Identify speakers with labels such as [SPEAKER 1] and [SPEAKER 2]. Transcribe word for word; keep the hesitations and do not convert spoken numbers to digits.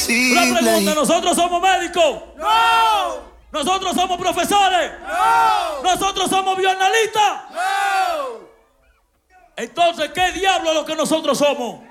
[SPEAKER 1] posible.
[SPEAKER 2] Una pregunta, ¿nosotros somos médicos?
[SPEAKER 3] ¡No!
[SPEAKER 2] ¿Nosotros somos profesores?
[SPEAKER 3] ¡No!
[SPEAKER 2] ¿Nosotros somos bioanalistas?
[SPEAKER 3] ¡No!
[SPEAKER 2] Entonces, ¿qué diablo es lo que nosotros somos?